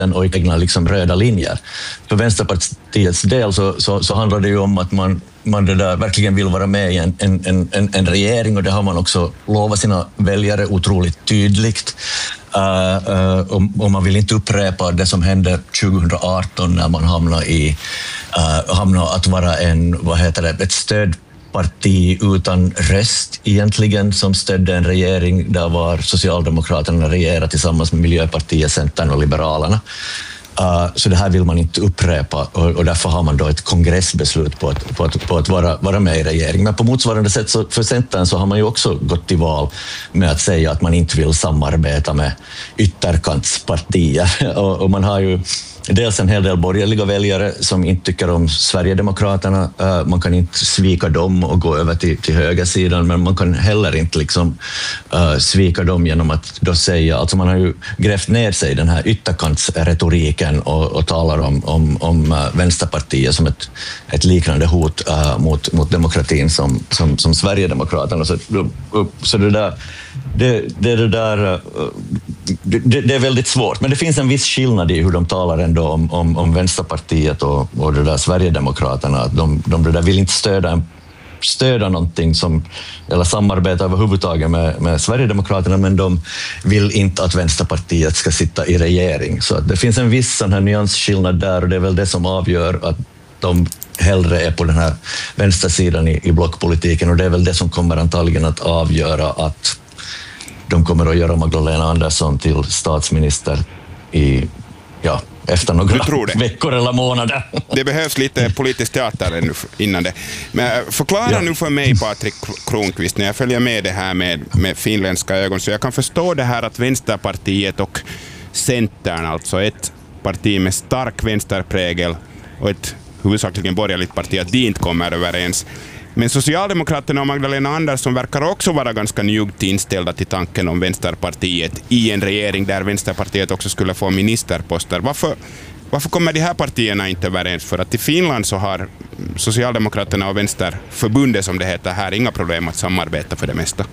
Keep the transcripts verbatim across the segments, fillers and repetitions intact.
och egna liksom röda linjer. För Vänsterpartiets del så, så, så handlar det ju om att man, man det där verkligen vill vara med i en, en, en, en regering, och det har man också lovat sina väljare otroligt tydligt. Uh, uh, och, och man vill inte upprepa det som hände tjugohundraarton när man hamnade i uh, hamnade att vara en, vad heter det, ett stödparti utan röst egentligen, som stödde en regering där var Socialdemokraterna regerade tillsammans med Miljöpartiet, Centern och Liberalerna. Uh, så det här vill man inte upprepa, och, och därför har man då ett kongressbeslut på att, på att, på att vara, vara med i regeringen. Men på motsvarande sätt så för Centern så har man ju också gått till val med att säga att man inte vill samarbeta med ytterkantspartier. och, och man har ju dels en hel del borgerliga väljare som inte tycker om Sverigedemokraterna. Uh, man kan inte svika dem och gå över till, till högersidan, men man kan heller inte liksom, uh, svika dem genom att då säga, alltså man har ju grävt ner sig i den här ytterkantsretoriken och, och talar om, om, om uh, Vänsterpartiet som ett, ett liknande hot uh, mot, mot demokratin som, som, som Sverigedemokraterna. Så, uh, så det där Det, det, det, där, det, det är väldigt svårt, men det finns en viss skillnad i hur de talar ändå om, om, om Vänsterpartiet och, och det där Sverigedemokraterna. De, de det där vill inte stödja, en, stödja någonting som, eller samarbeta överhuvudtaget med, med Sverigedemokraterna, men de vill inte att Vänsterpartiet ska sitta i regering. Så det finns en viss sån här nyansskillnad där, och det är väl det som avgör att de hellre är på den här vänstersidan i, i blockpolitiken, och det är väl det som kommer antagligen att avgöra att de kommer att göra Magdalena Andersson till statsminister i, ja, efter några veckor eller månader. Det behövs lite politisk teater innan det. Men förklara ja. nu för mig, Patrik Kronqvist, när jag följer med det här med, med finländska ögon, så jag kan förstå det här att Vänsterpartiet och Centern, alltså ett parti med stark vänsterprägel och ett huvudsakligen borgerligt parti, att de inte kommer överens. Men Socialdemokraterna och Magdalena Andersson verkar också vara ganska njuggt inställda till tanken om Vänsterpartiet i en regering där Vänsterpartiet också skulle få ministerposter. Varför, varför kommer de här partierna inte överens? För att i Finland så har Socialdemokraterna och Vänsterförbundet, som det heter här, inga problem att samarbeta för det mesta.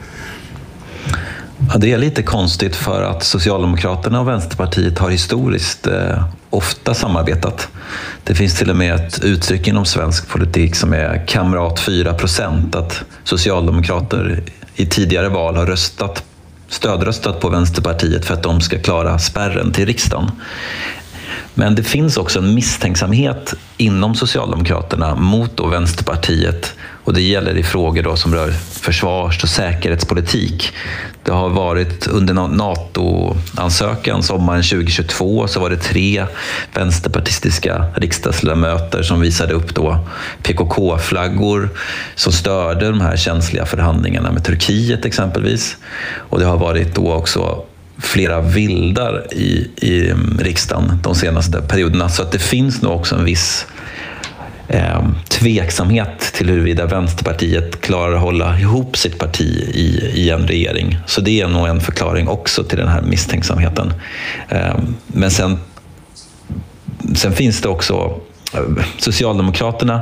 Ja, det är lite konstigt, för att Socialdemokraterna och Vänsterpartiet har historiskt eh, ofta samarbetat. Det finns till och med ett uttryck inom svensk politik som är kamrat fyra procent, att socialdemokrater i tidigare val har röstat, stödröstat på Vänsterpartiet för att de ska klara spärren till riksdagen. Men det finns också en misstänksamhet inom Socialdemokraterna mot då Vänsterpartiet, och det gäller i frågor då som rör försvars- och säkerhetspolitik. Det har varit under NATO-ansökan sommaren tjugohundratjugotvå, så var det tre vänsterpartistiska riksdagsledamöter som visade upp då P K K-flaggor som störde de här känsliga förhandlingarna med Turkiet exempelvis. Och det har varit då också flera vildar i, i riksdagen de senaste perioderna, så att det finns nog också en viss eh, tveksamhet till huruvida Vänsterpartiet klarar att hålla ihop sitt parti i, i en regering. Så det är nog en förklaring också till den här misstänksamheten. Eh, men sen, sen finns det också Socialdemokraterna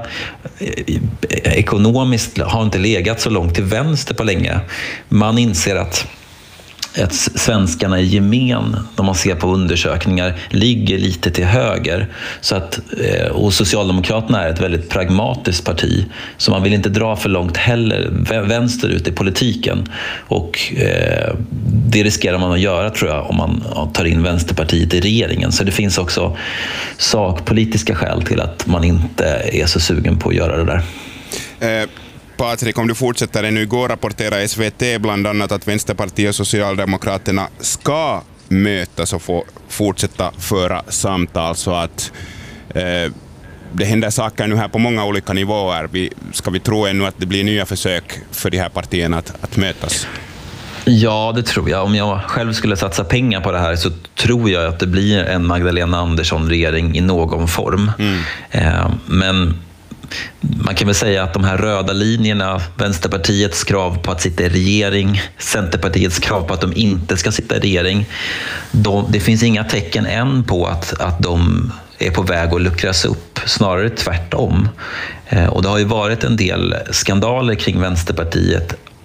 ekonomiskt har inte legat så långt till vänster på länge. Man inser att att svenskarna i gemen, när man ser på undersökningar, ligger lite till höger. Så att, och Socialdemokraterna är ett väldigt pragmatiskt parti, så man vill inte dra för långt heller vänsterut i politiken. Och eh, det riskerar man att göra, tror jag, om man tar in Vänsterpartiet i regeringen. Så det finns också sakpolitiska skäl till att man inte är så sugen på att göra det där. Eh. Patrik, om du fortsätter ännu, igår rapporterar S V T bland annat att Vänsterpartiet och Socialdemokraterna ska mötas och få fortsätta föra samtal, så att eh, det händer saker nu här på många olika nivåer. Vi, ska vi tro ännu att det blir nya försök för de här partierna att, att mötas? Ja, det tror jag. Om jag själv skulle satsa pengar på det här så tror jag att det blir en Magdalena Andersson-regering i någon form. Mm. Eh, men man kan väl säga att de här röda linjerna, Vänsterpartiets krav på att sitta i regering, Centerpartiets krav på att de inte ska sitta i regering, de, det finns inga tecken än på att, att de är på väg att luckras upp, snarare tvärtom. Eh, och det har ju varit en del skandaler kring Vänsterpartiet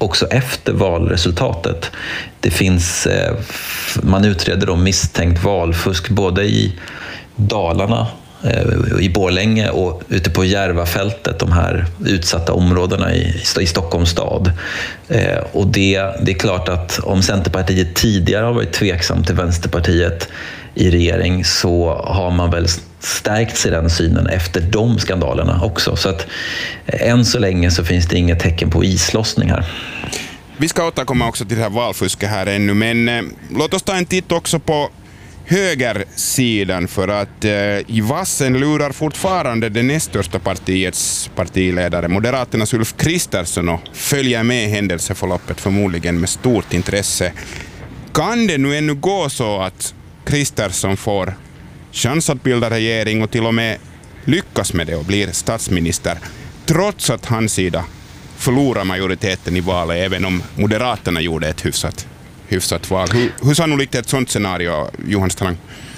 också efter valresultatet. Det finns, man utreder då misstänkt valfusk både i Dalarna, i Borlänge och ute på Järvafältet, de här utsatta områdena i, i Stockholms stad. Och det, det är klart att om Centerpartiet tidigare har varit tveksam till Vänsterpartiet i regering, så har man väl stärkt sig den synen efter de skandalerna också. Så att än så länge så finns det inget tecken på islossning här. Vi ska återkomma också till det här valfusket här ännu, men eh, låt oss ta en titt också på högersidan, för att eh, i vassen lurar fortfarande det näst största partiets partiledare, Moderaternas Ulf Kristersson, och följer med händelseförloppet förmodligen med stort intresse. Kan det nu ännu gå så att Kristersson får chans att bilda regering och till och med lyckas med det och blir statsminister, trots att hans sida förlorar majoriteten i valet, även om Moderaterna gjorde ett hyfsat, hyfsat val? Hur, hur sannolikt är ett sånt scenario, Johan Strang?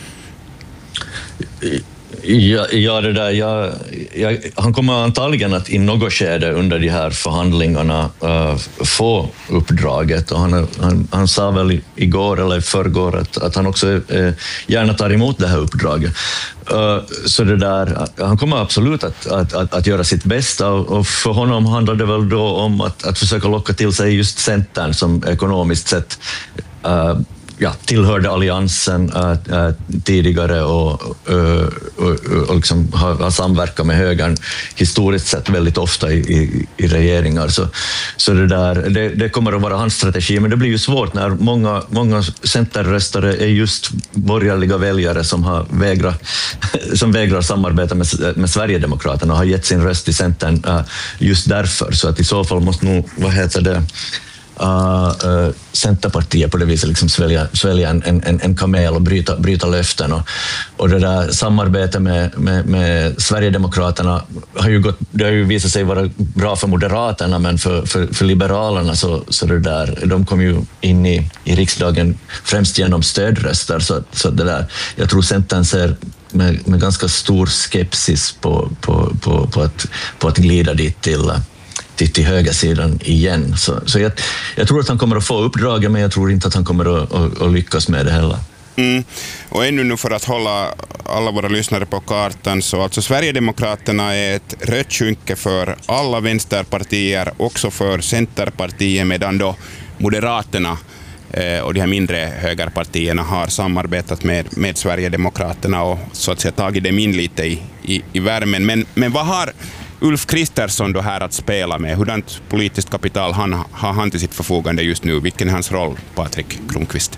Ja, ja, det där, jag, jag, han kommer antagligen att i något skede under de här förhandlingarna uh, få uppdraget, och han, han, han sa väl igår eller i förrgår att, att han också uh, gärna tar emot det här uppdraget. Uh, så det där, han kommer absolut att, att, att, att göra sitt bästa, och, och för honom handlar det väl då om att, att försöka locka till sig just Centern som ekonomiskt sett uh, ja, tillhörde alliansen äh, äh, tidigare och, äh, och, och liksom har, har samverkat med högern historiskt sett väldigt ofta i, i, i regeringar. Så, så det, där, det, det kommer att vara hans strategi, men det blir ju svårt när många, många centerröstare är just borgerliga väljare som, har vägrat, som vägrar samarbeta med, med Sverigedemokraterna och har gett sin röst i Centern äh, just därför. Så att i så fall måste nog, vad heter det, Uh, uh, Centerpartiet på det viset liksom svälja, svälja en, en, en kamel och bryta, bryta löften. Och, och det där samarbetet med, med, med Sverigedemokraterna har ju, gått, det har ju visat sig vara bra för Moderaterna, men för, för, för Liberalerna så, så det där, de kom ju in i, i riksdagen främst genom stödröster. Så, så det där, jag tror Centern ser med, med ganska stor skepsis på, på, på, på, att, på att glida dit till till, till högersidan igen. Så, så jag, jag tror att han kommer att få uppdraget, men jag tror inte att han kommer att, att, att lyckas med det heller. Mm. Och ännu nu för att hålla alla våra lyssnare på kartan, så alltså Sverigedemokraterna är ett rött skynke för alla vänsterpartier, också för Centerpartiet, medan då Moderaterna eh, och de här mindre högerpartierna har samarbetat med, med Sverigedemokraterna och så att säga tagit dem in lite i, i, i värmen. Men, men vad har Ulf Kristersson då här att spela med? Hurdant politiskt kapital han, har han till sitt förfogande just nu? Vilken är hans roll, Patrik Kronqvist?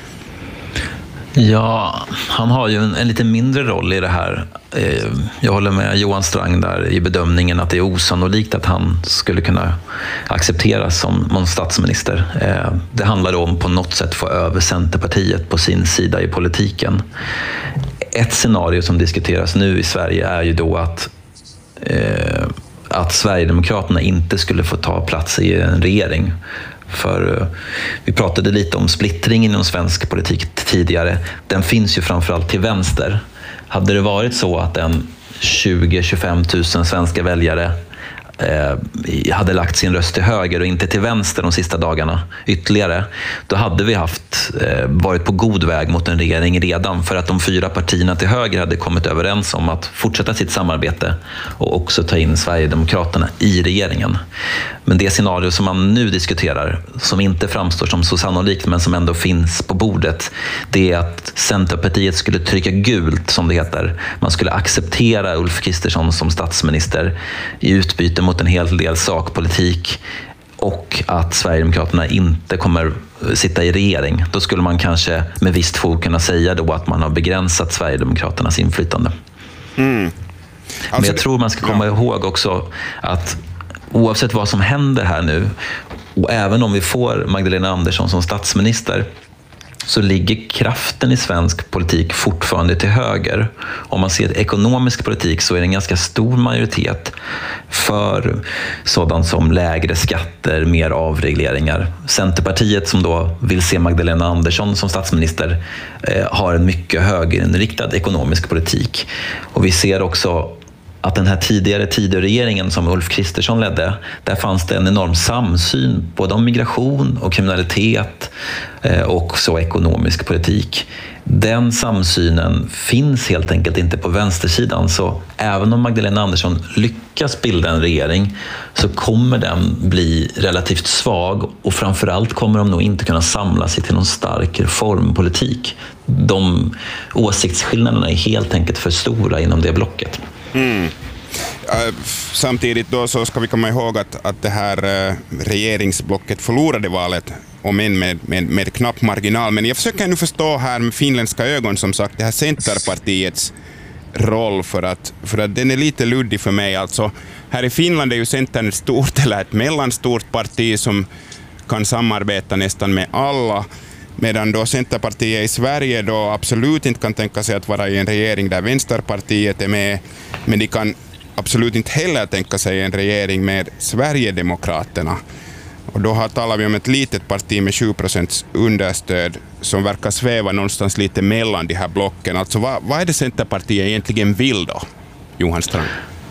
Ja, han har ju en, en lite mindre roll i det här. Jag håller med Johan Strang där i bedömningen att det är osannolikt att han skulle kunna accepteras som statsminister. Det handlar då om på något sätt få över Centerpartiet på sin sida i politiken. Ett scenario som diskuteras nu i Sverige är ju då att att Sverigedemokraterna inte skulle få ta plats i en regering. För vi pratade lite om splittring inom svensk politik tidigare. Den finns ju framförallt till vänster. Hade det varit så att en tjugo till tjugofem tusen svenska väljare eh, hade lagt sin röst till höger och inte till vänster de sista dagarna ytterligare, då hade vi haft eh, varit på god väg mot en regering redan, för att de fyra partierna till höger hade kommit överens om att fortsätta sitt samarbete och också ta in Sverigedemokraterna i regeringen. Men det scenario som man nu diskuterar, som inte framstår som så sannolikt men som ändå finns på bordet, det är att Centerpartiet skulle trycka gult, som det heter. Man skulle acceptera Ulf Kristersson som statsminister i utbyte mot en hel del sakpolitik, och att Sverigedemokraterna inte kommer sitta i regering. Då skulle man kanske med visst fog kunna säga då att man har begränsat Sverigedemokraternas inflytande. Mm. Alltså, men jag tror man ska komma ja. ihåg också att oavsett vad som händer här nu, och även om vi får Magdalena Andersson som statsminister, så ligger kraften i svensk politik fortfarande till höger. Om man ser ekonomisk politik så är det en ganska stor majoritet för sådant som lägre skatter, mer avregleringar. Centerpartiet, som då vill se Magdalena Andersson som statsminister, har en mycket högerinriktad ekonomisk politik. Och vi ser också att den här tidigare Tidöregeringen som Ulf Kristersson ledde, där fanns det en enorm samsyn både om migration och kriminalitet och så ekonomisk politik. Den samsynen finns helt enkelt inte på vänstersidan, så även om Magdalena Andersson lyckas bilda en regering så kommer den bli relativt svag, och framförallt kommer de nog inte kunna samla sig till någon stark reformpolitik. De åsiktsskillnaderna är helt enkelt för stora inom det blocket. Mm. Samtidigt då så ska vi komma ihåg att, att det här regeringsblocket förlorade valet, om än med, med, med knapp marginal. Men jag försöker nu förstå här med finländska ögon, som sagt, det här Centerpartiets roll, för att, för att den är lite luddig för mig. Alltså, här i Finland är ju Centern ett stort eller ett mellanstort parti som kan samarbeta nästan med alla, medan då Centerpartiet i Sverige då absolut inte kan tänka sig att vara i en regering där Vänsterpartiet är med, men de kan absolut inte heller tänka sig en regering med Sverigedemokraterna. Och då har talar vi om ett litet parti med tjugo procent understöd som verkar sväva någonstans lite mellan de här blocken. Alltså vad, vad är det Centerpartiet egentligen vill då, Johan Strang?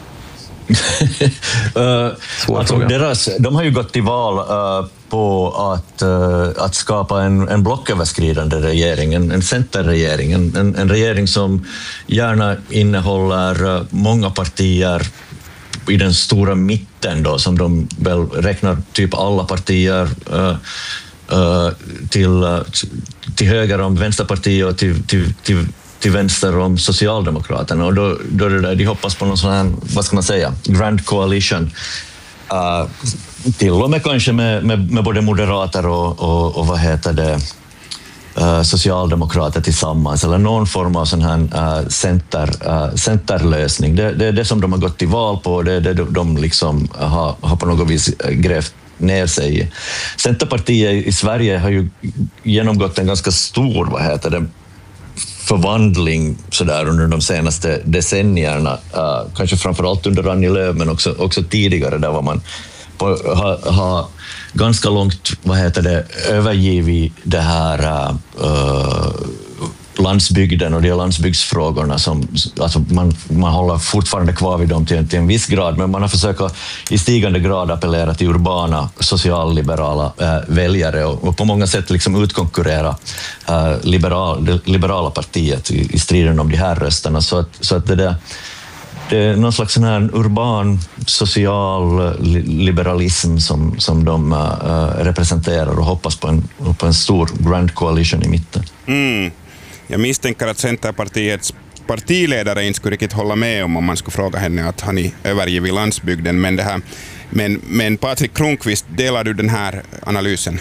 uh, alltså deras, de har ju gått till val uh, på att, uh, att skapa en, en blocköverskridande regering, en, en centerregering, en, en, en regering som gärna innehåller uh, många partier i den stora mitten då, som de väl räknar typ alla partier uh, uh, till, uh, till höger om Vänsterpartiet och till, till, till till vänster om Socialdemokraterna, och då, då är det där, de hoppas på någon sån här, vad ska man säga, grand coalition, uh, till och med kanske med, med, med både moderater och, och, och vad heter det, uh, socialdemokrater tillsammans, eller någon form av sån här uh, center, uh, centerlösning. Det, det är det som de har gått till val på, det är det de liksom har, har på något vis grävt ner sig i. Centerpartiet i Sverige har ju genomgått en ganska stor, vad heter det, förvandling så där under de senaste decennierna, uh, kanske framförallt under Annie Lööf, men också, också tidigare, där var man på, ha, ha ganska långt, vad heter det, övergivit det här uh, landsbygden och de landsbygdsfrågorna som, alltså man, man håller fortfarande kvar vid dem till, till en viss grad, men man har försökt i stigande grad appellera till urbana, socialliberala äh, väljare och, och på många sätt liksom utkonkurrera äh, liberal, det liberala partiet i, i striden om de här rösterna, så att, så att det där, det är någon slags sån här urban, social liberalism som, som de äh, representerar, och hoppas på en, på en stor grand coalition i mitten. Mm. Jag misstänker att Centerpartiets partiledare inte skulle riktigt hålla med om om man skulle fråga henne att han är övergivit landsbygden. Men, det här, men, men Patrik Kronqvist, delar du den här analysen?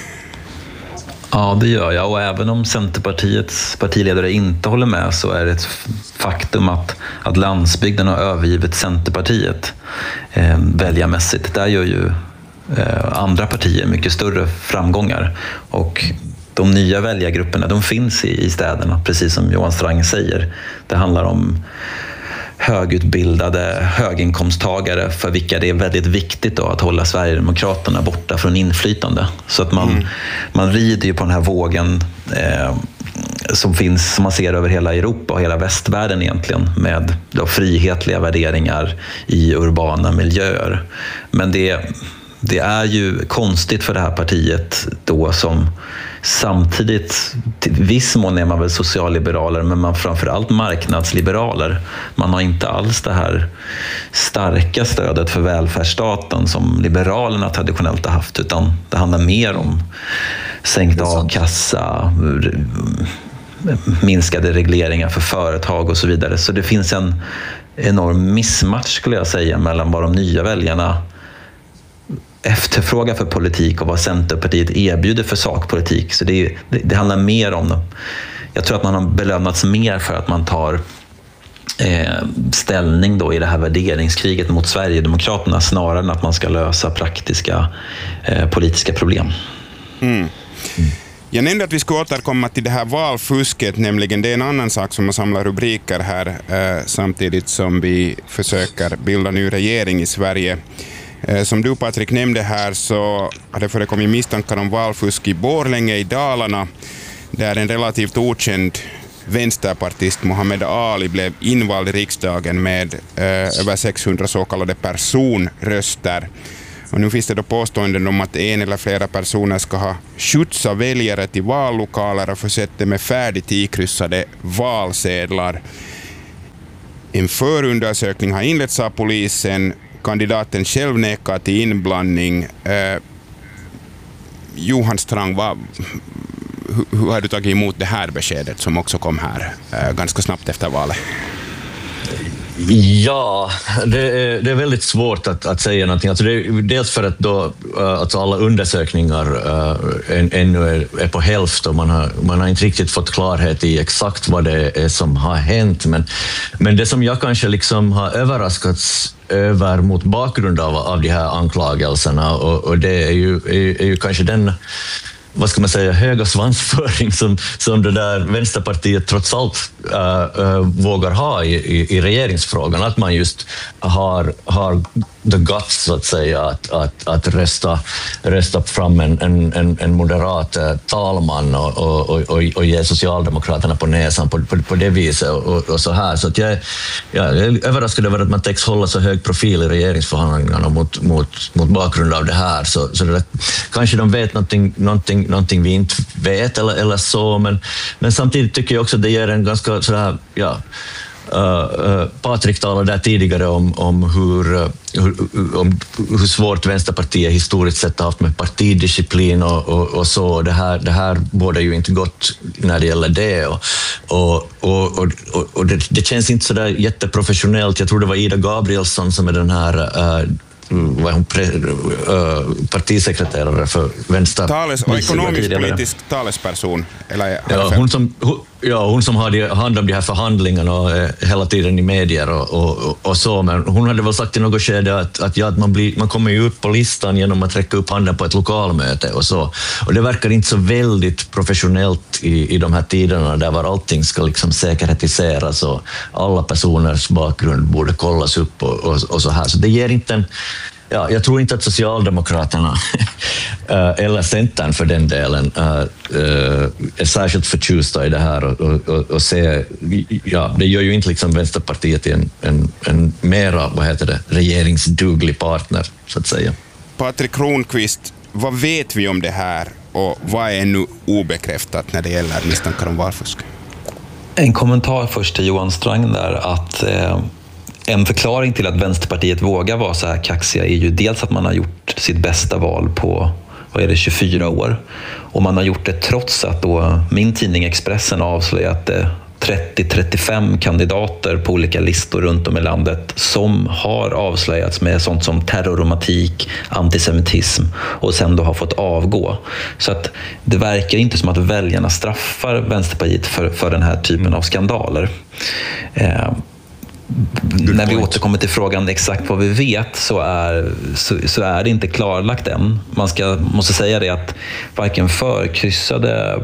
Ja, det gör jag. Och även om Centerpartiets partiledare inte håller med, så är det ett faktum att, att landsbygden har övergivit Centerpartiet eh, väljarmässigt. Där gör ju eh, andra partier mycket större framgångar. Och de nya väljargrupperna, de finns i, i städerna, precis som Johan Strang säger. Det handlar om högutbildade höginkomsttagare för vilka det är väldigt viktigt då att hålla Sverigedemokraterna borta från inflytande. Så att man, mm. man rider ju på den här vågen eh, som finns, som man ser över hela Europa och hela västvärlden egentligen, med då frihetliga värderingar i urbana miljöer. Men det, det är ju konstigt för det här partiet då, som samtidigt, till viss mån är man väl socialliberaler, men man framförallt marknadsliberaler. Man har inte alls det här starka stödet för välfärdsstaten som liberalerna traditionellt har haft, utan det handlar mer om sänkt a-kassa, minskade regleringar för företag och så vidare. Så det finns en enorm missmatch, skulle jag säga, mellan vad de nya väljarna efterfråga för politik och vad Centerpartiet erbjuder för sakpolitik. Så det, det, det handlar mer om, jag tror att man har belönats mer för att man tar eh, ställning då i det här värderingskriget mot Sverigedemokraterna, snarare än att man ska lösa praktiska eh, politiska problem. Mm. Mm. Jag nämnde att vi ska återkomma till det här valfusket, nämligen det är en annan sak som har samlat rubriker här eh, samtidigt som vi försöker bilda ny regering i Sverige. Som du, Patrik, nämnde här, så har det förekommit misstankar om valfusk i Borlänge i Dalarna, där en relativt okänd vänsterpartist Mohammed Ali blev invald i riksdagen med eh, över sexhundra så kallade personröster. Och nu finns det då påståenden om att en eller flera personer ska ha skjutsat väljare till vallokaler och försett det med färdigt ikryssade valsedlar. En förundersökning har inletts av polisen. Kandidaten själv nekar till inblandning. Eh, Johan Strang, vad, hur, hur har du tagit emot det här beskedet som också kom här eh, ganska snabbt efter valet? Ja, det är, det är väldigt svårt att, att säga någonting. Alltså det är, dels för att då, alltså alla undersökningar uh, än, ännu är, är på hälft och man har, man har inte riktigt fått klarhet i exakt vad det är som har hänt. Men, men det som jag kanske liksom har överraskats över mot bakgrund av, av de här anklagelserna och, och det är ju, är, är ju kanske den, vad ska man säga, höga svansföring som, som det där Vänsterpartiet trots allt uh, uh, vågar ha i, i, i regeringsfrågan. Att man just har, har the guts, så att säga, att, att, att rösta, rösta fram en, en, en moderat uh, talman och, och, och, och ge Socialdemokraterna på näsan på, på, på det viset och, och så här. Så att jag, jag är överraskad över att man täcks hålla så hög profil i regeringsförhandlingarna mot, mot, mot bakgrund av det här. Så, så det, kanske de vet någonting, någonting någonting vi inte vet eller, eller så, men, men samtidigt tycker jag också att det ger en ganska sådär, ja, uh, uh, Patrik talade där tidigare om, om, hur, uh, hur, om hur svårt Vänsterpartiet historiskt sett har haft med partidisciplin och, och, och så. Det här, det här borde ju inte gått när det gäller det och, och, och, och, och det, det känns inte sådär jätteprofessionellt. Jag tror det var Ida Gabrielsson som är den här uh, var hon pre, uh, partisekreterare för vänster Tales, och ekonomisk-politisk talesperson eller, ja, hon som hon, ja, hon som hade hand om de här förhandlingarna och eh, hela tiden i medier och, och, och så, men hon hade väl sagt i något skede att, att, ja, att man, blir, man kommer ju upp på listan genom att räcka upp handen på ett lokalmöte och så, och det verkar inte så väldigt professionellt i, i de här tiderna där var allting ska liksom säkerhetiseras och alla personers bakgrund borde kollas upp och, och, och så här, så det ger inte en. Ja, jag tror inte att Socialdemokraterna eller Centern för den delen är särskilt förtjusta i det här och, och, och se, ja, det gör ju inte liksom Vänsterpartiet till en, en, en mera, vad heter det, regeringsduglig partner, så att säga. Patrik Kronqvist, vad vet vi om det här och vad är nu obekräftat när det gäller misstankar om valfusk? En kommentar först till Johan Strang där, att eh, en förklaring till att Vänsterpartiet vågar vara så här kaxiga är ju dels att man har gjort sitt bästa val på, vad är det, tjugofyra år. Och man har gjort det trots att då min tidning Expressen avslöjat trettio till trettiofem kandidater på olika listor runt om i landet som har avslöjats med sånt som terrorromantik, antisemitism och sen då har fått avgå. Så att det verkar inte som att väljarna straffar Vänsterpartiet för, för den här typen av skandaler. Eh, När vi återkommer till frågan exakt vad vi vet så är, så, så är det inte klarlagt än. Man ska, måste säga det att varken förkryssade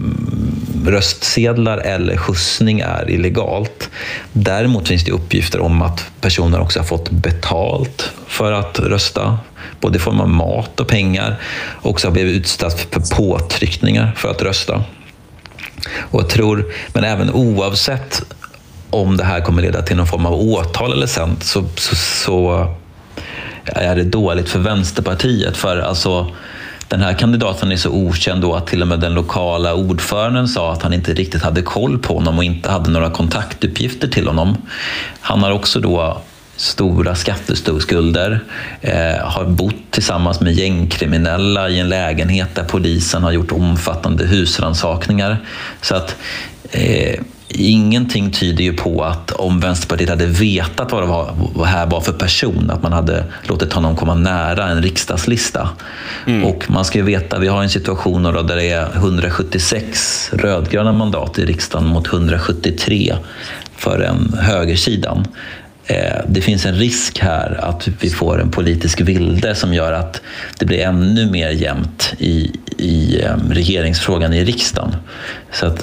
röstsedlar eller skjutsning är illegalt. Däremot finns det uppgifter om att personer också har fått betalt för att rösta, både i form av mat och pengar, och också har blivit utsatt för påtryckningar för att rösta. Och jag tror, men även oavsett om det här kommer leda till någon form av åtal eller sånt, så, så, så är det dåligt för Vänsterpartiet. För alltså, den här kandidaten är så okänd då att till och med den lokala ordföranden sa att han inte riktigt hade koll på honom och inte hade några kontaktuppgifter till honom. Han har också då stora skatteskulder, eh, har bott tillsammans med gängkriminella i en lägenhet där polisen har gjort omfattande husrannsakningar. Så att eh, ingenting tyder ju på att om Vänsterpartiet hade vetat vad det var, vad här var för person, att man hade låtit honom komma nära en riksdagslista. Mm. Och man ska ju veta, vi har en situation då där det är hundrasjuttiosex rödgröna mandat i riksdagen mot hundrasjuttiotre för en högersidan. Det finns en risk här att vi får en politisk vilde som gör att det blir ännu mer jämnt i, i regeringsfrågan i riksdagen. Så att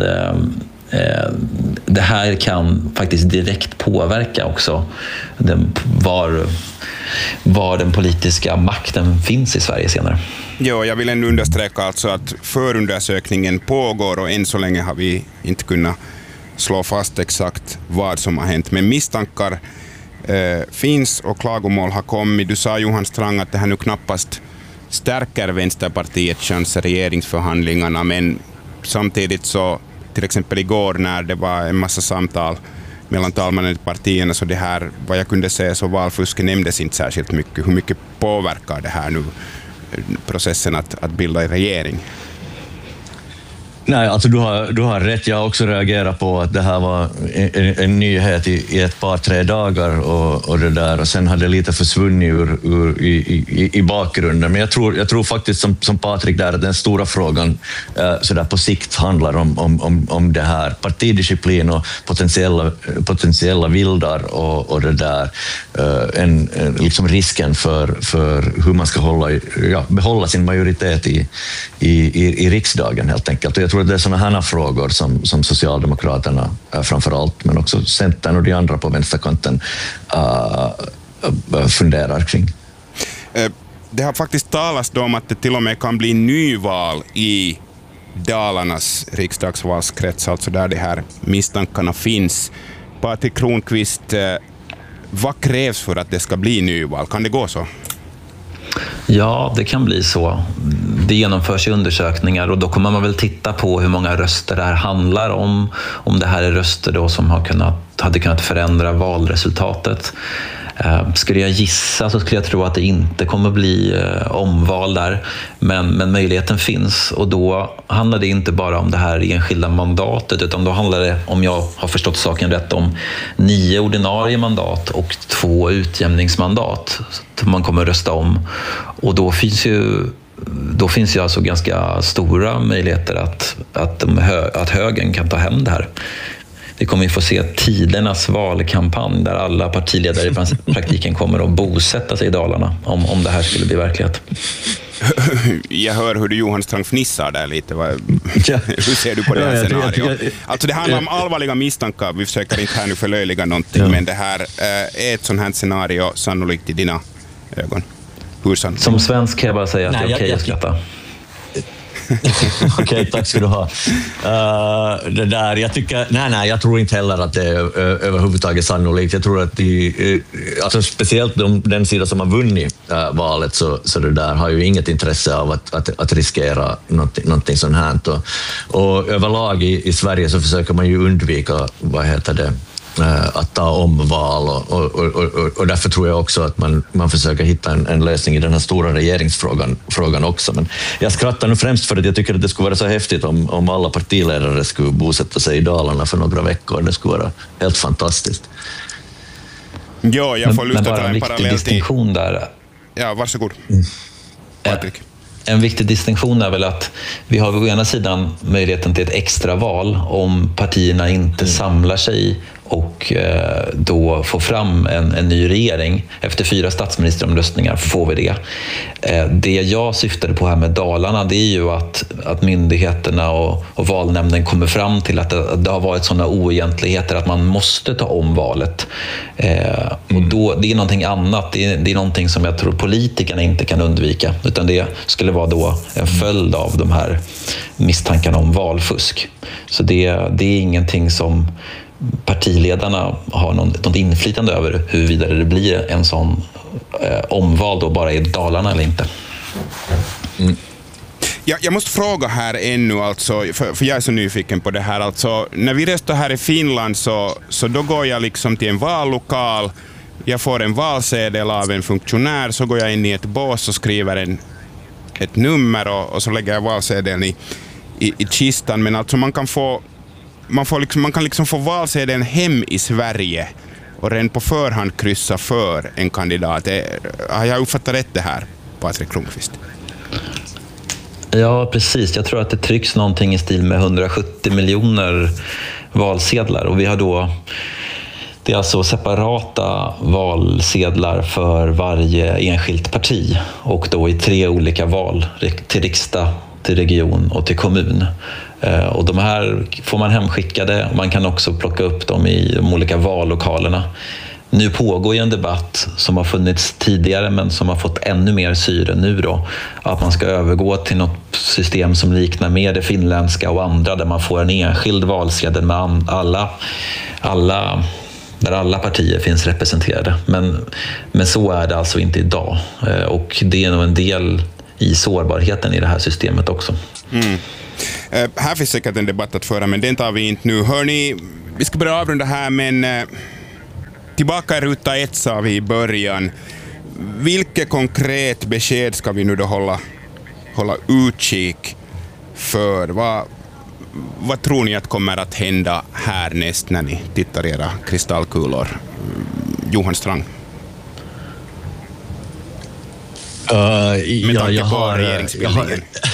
det här kan faktiskt direkt påverka också den, var, var den politiska makten finns i Sverige senare. Ja, jag vill ändå understräcka alltså att förundersökningen pågår och än så länge har vi inte kunnat slå fast exakt vad som har hänt. Men misstankar eh, finns och klagomål har kommit. Du sa, Johan Strang, att det här nu knappast stärker Vänsterpartiets chanser i regeringsförhandlingarna, men samtidigt så, till exempel igår när det var en massa samtal mellan talmannen i partierna, så det här, vad jag kunde säga, så valfusket nämndes inte särskilt mycket. Hur mycket påverkar det här nu processen att, att bilda en regering? Nej, alltså du har, du har rätt. Jag har också reagerat på att det här var en, en nyhet i, i ett par, tre dagar och, och det där. Och sen hade det lite försvunnit ur, ur, i, i, i bakgrunden. Men jag tror, jag tror faktiskt som, som Patrik där, att den stora frågan eh, så där på sikt handlar om, om, om, om det här. Partidisciplin och potentiella, potentiella vildar och, och det där. Eh, en, en, liksom risken för, för hur man ska hålla, ja, behålla sin majoritet i, i, i, i riksdagen helt enkelt. Och jag tror att det är sådana här frågor som, som Socialdemokraterna äh, framför allt, men också Centern och de andra på vänsterkanten äh, äh, funderar kring. Det har faktiskt talats om att det till och med kan bli nyval i Dalarnas riksdagsvalskrets, alltså där de här misstankarna finns. Patrik Kronqvist, vad krävs för att det ska bli nyval? Kan det gå så? Ja, det kan bli så. Det genomförs i undersökningar och då kommer man väl titta på hur många röster det här handlar om. Om det här är röster då som har kunnat, hade kunnat förändra valresultatet. Eh, skulle jag gissa så skulle jag tro att det inte kommer bli eh, omval där. Men, men möjligheten finns och då handlar det inte bara om det här enskilda mandatet, utan då handlar det, om jag har förstått saken rätt, om nio ordinarie mandat och två utjämningsmandat som man kommer rösta om. Och då finns ju Då finns ju alltså ganska stora möjligheter att, att, de hö, att högern kan ta hem det här. Vi kommer ju få se tidernas valkampanj där alla partiledare i praktiken kommer att bosätta sig i Dalarna om, om det här skulle bli verklighet. Jag hör hur du, Johan Strang, fnissar där lite. Hur ser du på det här scenariot? Alltså det handlar om allvarliga misstankar. Vi försöker inte här nu förlöjliga någonting, ja. Men det här är ett sånt här scenario sannolikt i dina ögon. Hur sannolikt? Som svensk kan jag bara säga att nej, det är okej okay att skratta. Okej, okay, tack ska du ha. Uh, det där, jag tycker, nej, nej, jag tror inte heller att det är ö- överhuvudtaget sannolikt. Jag tror att de, uh, alltså speciellt de, den sida som har vunnit uh, valet, så, så det där har ju inget intresse av att, att, att riskera något, någonting sånt här. Och, och överlag i, i Sverige så försöker man ju undvika, vad heter det, att ta om val och, och, och, och, och därför tror jag också att man, man försöker hitta en, en lösning i den här stora regeringsfrågan frågan också. Men jag skrattar nu främst för att jag tycker att det skulle vara så häftigt om, om alla partiledare skulle bosätta sig i Dalarna för några veckor. Det skulle vara helt fantastiskt. Ja, jag får lust att ta en, en viktig parallell distinktion där. Ja, varsågod. Mm. Patrik. En viktig distinktion är väl att vi har å ena sidan möjligheten till ett extra val om partierna inte mm. samlar sig och eh, då får fram en, en ny regering. Efter fyra statsministeromröstningar får vi det. Eh, det jag syftade på här med Dalarna, det är ju att, att myndigheterna och, och valnämnden kommer fram till att det, att det har varit sådana oegentligheter att man måste ta om valet. Eh, och då, det är någonting annat. Det är, det är någonting som jag tror politikerna inte kan undvika, utan det skulle vara då en följd av de här misstankarna om valfusk. Så det, det är ingenting som partiledarna har någon, något inflytande över huruvida det blir en sån eh, omval då bara i Dalarna eller inte. Mm. Jag, jag måste fråga här ännu, alltså, för, för jag är så nyfiken på det här. Alltså, när vi röstar här i Finland så, så då går jag liksom till en vallokal, jag får en valsedel av en funktionär, så går jag in i ett bås och skriver en, ett nummer och, och så lägger jag valsedeln i, i, i kistan. Men alltså man kan få Man, får liksom, man kan liksom få valsedeln hem i Sverige och redan på förhand kryssa för en kandidat. Har jag uppfattat rätt det här, Patrik Kronqvist? Ja, precis. Jag tror att det trycks någonting i stil med hundrasjuttio miljoner valsedlar. Och vi har då, det är alltså separata valsedlar för varje enskilt parti. Och då i tre olika val, till riksdag, till region och till kommun. Och de här får man hemskickade och man kan också plocka upp dem i de olika vallokalerna. nu pågår ju en debatt som har funnits tidigare men som har fått ännu mer syre nu då. Att man ska övergå till något system som liknar mer det finländska och andra där man får en enskild valsedel med alla, alla, där alla partier finns representerade. Men, men så är det alltså inte idag. Och det är nog en del i sårbarheten i det här systemet också. Mm. Uh, här finns säkert en debatt att föra, men den tar vi inte nu. Hörrni, vi ska börja avrunda här, men uh, tillbaka i ruta ett sa vi i början. Vilket konkret besked ska vi nu då hålla, hålla utkik för? Vad, vad tror ni att kommer att hända härnäst när ni tittar i era kristallkulor? Johan Strang. Uh, ja, jag, har, jag, har,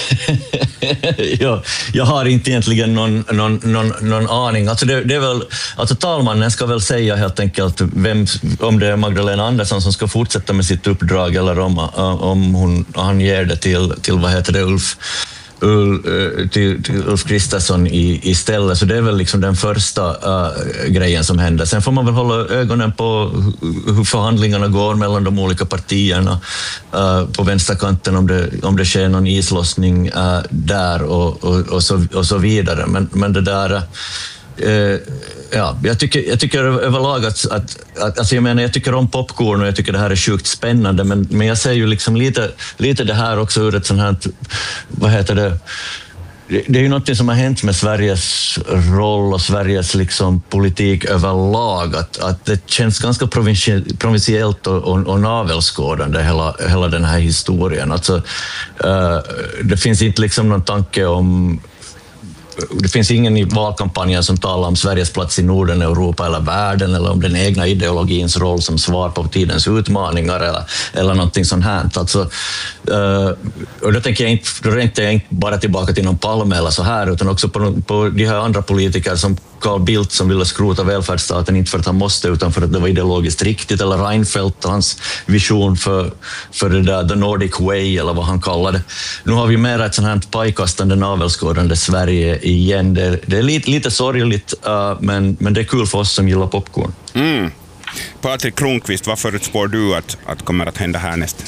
jag, jag har inte egentligen någon, någon, någon, någon aning. Alltså det, det är väl, alltså talmannen ska väl säga helt enkelt vem, om det är Magdalena Andersson som ska fortsätta med sitt uppdrag eller om, om hon, han ger det till, till vad heter det, Ulf till, till Ulf Kristersson i, istället. Så det är väl liksom den första uh, grejen som händer. Sen får man väl hålla ögonen på hur förhandlingarna går mellan de olika partierna uh, på vänsterkanten, om det, om det sker någon islossning uh, där och, och, och, så, och så vidare. Men, men det där... Uh, ja, jag tycker, jag tycker överlag att, att, att alltså jag menar, jag tycker om popcorn och jag tycker det här är sjukt spännande, men, men jag ser ju liksom lite, lite det här också ur ett sånt här, vad heter det, det är ju något som har hänt med Sveriges roll och Sveriges liksom politik överlag, att, att det känns ganska provinsiellt och, och, och navelskådande hela, hela den här historien. Alltså, uh, det finns inte liksom någon tanke om Det finns ingen i valkampanjen som talar om Sveriges plats i Norden, Europa eller världen, eller om den egna ideologins roll som svar på tidens utmaningar eller, eller någonting sånt här. Alltså, uh, och då tänker jag inte, då tänkte jag inte bara tillbaka till någon Palme eller så här, utan också på, på de här andra politiker som Carl Bildt som ville skrota välfärdsstaten, inte för att han måste utan för att det var ideologiskt riktigt, eller Reinfeldt och hans vision för, för det där The Nordic Way eller vad han kallade. Nu har vi mer ett sånt här pajkastande navelskådande Sverige igen. Det, det är lite, lite sorgligt, uh, men, men det är kul för oss som gillar popcorn. Mm. Patrik Kronqvist, vad förutspår du att, att kommer att hända härnäst?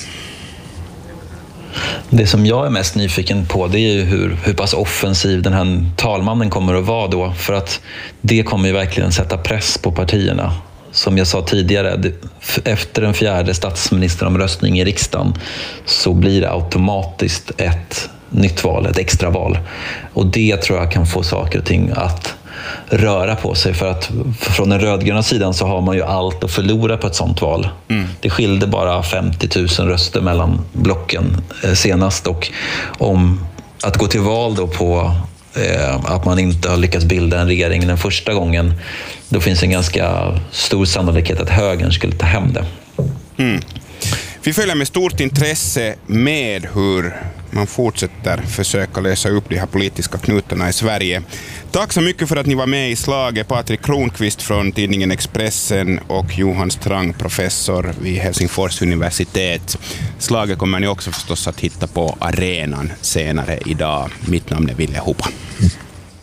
Det som jag är mest nyfiken på, det är ju hur, hur pass offensiv den här talmannen kommer att vara då. För att det kommer ju verkligen sätta press på partierna. Som jag sa tidigare, det, efter en fjärde statsministeromröstning i riksdagen så blir det automatiskt ett nytt val, ett extra val. Och det tror jag kan få saker och ting att röra på sig, för att från den rödgröna sidan så har man ju allt att förlora på ett sånt val. Mm. Det skilde bara femtio tusen röster mellan blocken senast, och om att gå till val då på eh, att man inte har lyckats bilda en regering den första gången, då finns en ganska stor sannolikhet att högern skulle ta hem det. Mm. Vi följer med stort intresse med hur man fortsätter försöka lösa upp de här politiska knutarna i Sverige. Tack så mycket för att ni var med i slaget. Patrik Kronqvist från tidningen Expressen och Johan Strang, professor vid Helsingfors universitet. Slaget kommer ni också förstås att hitta på arenan senare idag. Mitt namn är Ville Hoppa.